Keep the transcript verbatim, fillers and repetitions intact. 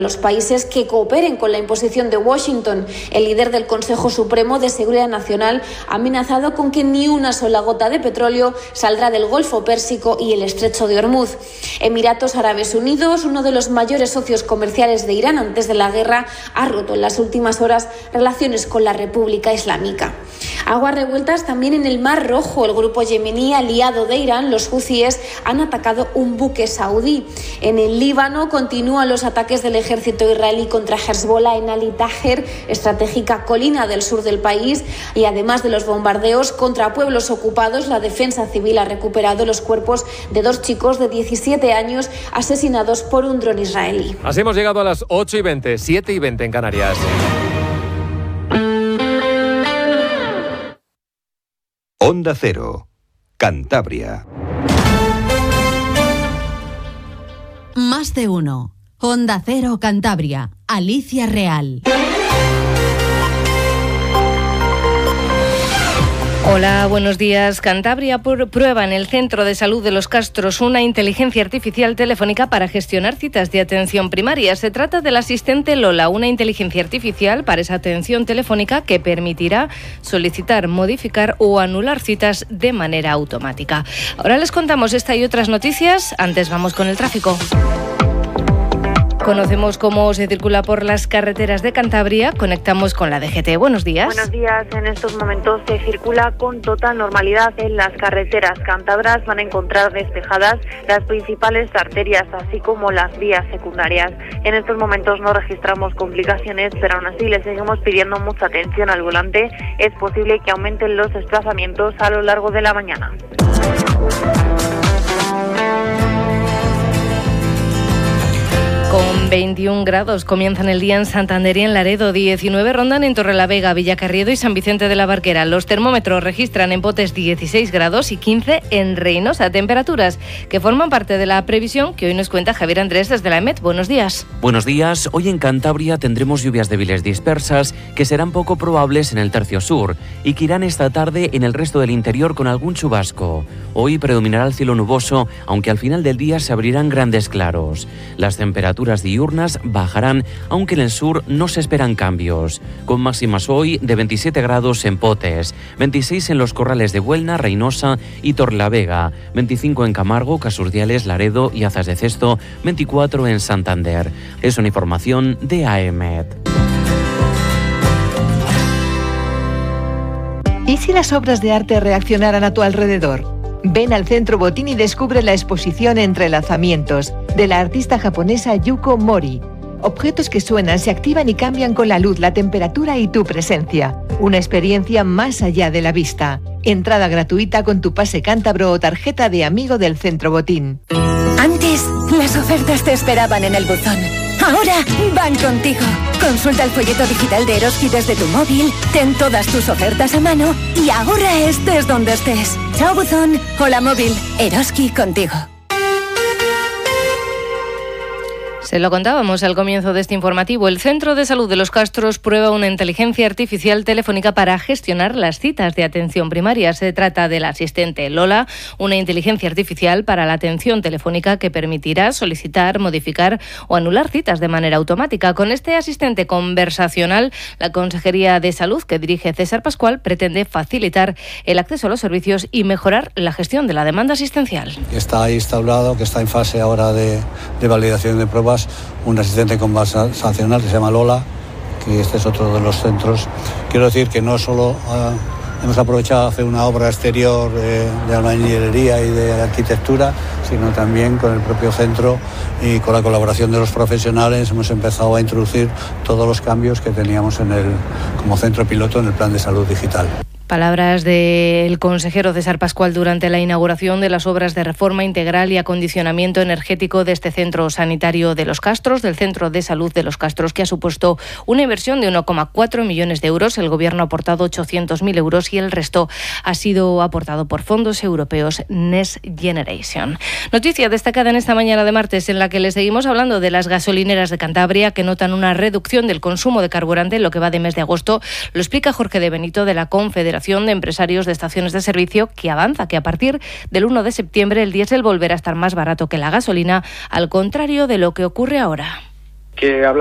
los países que cooperen con la imposición de Washington. El líder del Consejo Supremo de Seguridad Nacional ha amenazado con que ni una sola gota de petróleo saldrá del Golfo Pérsico y el Estrecho de Hormuz. Emiratos Árabes Unidos, uno de los mayores socios comerciales de Irán antes de la guerra, ha roto en las últimas horas relaciones con la República Islámica. Aguas revueltas también en el Mar Rojo. El grupo yemení aliado de Irán, los huthíes, han atacado un buque saudí. En el Líbano continúan los ataques del ejército israelí contra Hezbollah en Ali Taher, estratégica colina del sur del país, y además de los bombardeos contra pueblos ocupados, la defensa civil ha recuperado los cuerpos de dos chicos de diecisiete años asesinados por un dron israelí. Así hemos llegado a las ocho y veinte, siete y veinte en Canarias. Onda Cero, Cantabria. Más de uno. Onda Cero Cantabria. Alicia Real. Hola, buenos días. Cantabria prueba en el Centro de Salud de Los Castros una inteligencia artificial telefónica para gestionar citas de atención primaria. Se trata del asistente Lola, una inteligencia artificial para esa atención telefónica que permitirá solicitar, modificar o anular citas de manera automática. Ahora les contamos esta y otras noticias. Antes vamos con el tráfico. Conocemos cómo se circula por las carreteras de Cantabria. Conectamos con la D G T. Buenos días. Buenos días. En estos momentos se circula con total normalidad en las carreteras cántabras. Van a encontrar despejadas las principales arterias, así como las vías secundarias. En estos momentos no registramos complicaciones, pero aún así les seguimos pidiendo mucha atención al volante. Es posible que aumenten los desplazamientos a lo largo de la mañana. Con veintiún grados comienzan el día en Santander y en Laredo, diecinueve rondan en Torrelavega, Villacarriedo y San Vicente de la Barquera. Los termómetros registran en Potes dieciséis grados y quince en Reynosa, temperaturas que forman parte de la previsión que hoy nos cuenta Javier Andrés desde la EMET. Buenos días. Buenos días. Hoy en Cantabria tendremos lluvias débiles dispersas que serán poco probables en el tercio sur y que irán esta tarde en el resto del interior con algún chubasco. Hoy predominará el cielo nuboso, aunque al final del día se abrirán grandes claros. Las temperaturas diurnas bajarán, aunque en el sur no se esperan cambios, con máximas hoy de veintisiete grados en Potes, veintiséis en los Corrales de Buelna, Reynosa y Torrelavega, veinticinco en Camargo, Casurdiales, Laredo y Azas de Cesto, veinticuatro en Santander. Es una información de A E M E T. ¿Y si las obras de arte reaccionaran a tu alrededor? Ven al Centro Botín y descubre la exposición Entrelazamientos de la artista japonesa Yuko Mori. Objetos que suenan, se activan y cambian con la luz, la temperatura y tu presencia. Una experiencia más allá de la vista. Entrada gratuita con tu pase cántabro o tarjeta de amigo del Centro Botín. Antes, las ofertas te esperaban en el buzón. Ahora van contigo. Consulta el folleto digital de Eroski desde tu móvil, ten todas tus ofertas a mano y ahorra estés donde estés. Chao buzón, hola móvil, Eroski contigo. Se lo contábamos al comienzo de este informativo. El Centro de Salud de Los Castros prueba una inteligencia artificial telefónica para gestionar las citas de atención primaria. Se trata del asistente Lola, una inteligencia artificial para la atención telefónica que permitirá solicitar, modificar o anular citas de manera automática. Con este asistente conversacional, la Consejería de Salud, que dirige César Pascual, pretende facilitar el acceso a los servicios y mejorar la gestión de la demanda asistencial. Está ahí instaurado, que está en fase ahora de, de validación de pruebas, un asistente conversacional que se llama Lola, que este es otro de los centros. Quiero decir que no solo uh, hemos aprovechado hacer una obra exterior de, de albañilería y de arquitectura, sino también con el propio centro y con la colaboración de los profesionales hemos empezado a introducir todos los cambios que teníamos en el, como centro piloto en el plan de salud digital. Palabras del consejero César Pascual durante la inauguración de las obras de reforma integral y acondicionamiento energético de este centro sanitario de Los Castros, del Centro de Salud de Los Castros, que ha supuesto una inversión de uno coma cuatro millones de euros. El Gobierno ha aportado ochocientos mil euros y el resto ha sido aportado por fondos europeos Next Generation. Noticia destacada en esta mañana de martes, en la que le seguimos hablando de las gasolineras de Cantabria, que notan una reducción del consumo de carburante en lo que va de mes de agosto. Lo explica Jorge de Benito, de la Confederación de Empresarios de Estaciones de Servicio, que avanza que a partir del uno de septiembre el diésel volverá a estar más barato que la gasolina, al contrario de lo que ocurre ahora. que habla